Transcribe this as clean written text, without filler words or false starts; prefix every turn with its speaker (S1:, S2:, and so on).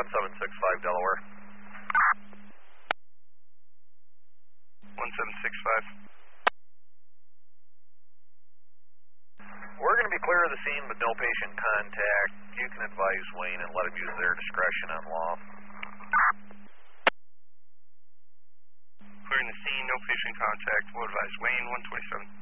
S1: 1765 Delaware.
S2: 1765.
S1: We're going to be clear of the scene with no patient contact. You can advise Wayne and let him use their discretion on law.
S2: Clearing the scene, no patient contact. We'll advise Wayne, 127.